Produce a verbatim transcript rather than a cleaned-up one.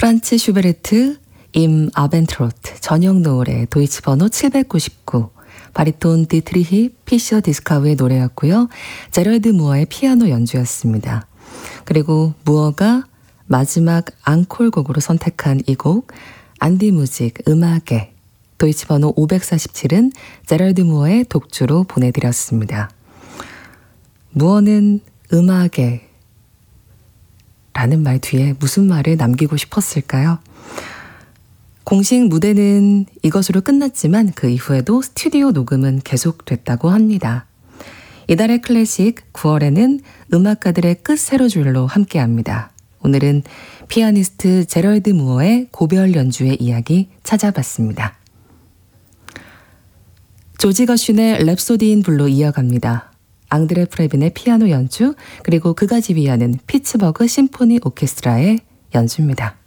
프란츠 슈베르트, 임 아벤트로트, 전용 노래, 도이치 번호 칠백구십구, 바리톤 디트리히 피셔 디스카우의 노래였고요. 제럴드 무어의 피아노 연주였습니다. 그리고 무어가 마지막 앙콜곡으로 선택한 이 곡, 안디 무직, 음악의, 도이치 번호 오백사십칠은 제럴드 무어의 독주로 보내드렸습니다. 무어는 음악의 라는 말 뒤에 무슨 말을 남기고 싶었을까요? 공식 무대는 이것으로 끝났지만 그 이후에도 스튜디오 녹음은 계속됐다고 합니다. 이달의 클래식 구월에는 음악가들의 끝 세로줄로 함께합니다. 오늘은 피아니스트 제럴드 무어의 고별 연주의 이야기 찾아봤습니다. 조지 거슌의 랩소디인 블루 이어갑니다. 앙드레 프레빈의 피아노 연주, 그리고 그가 지휘하는 피츠버그 심포니 오케스트라의 연주입니다.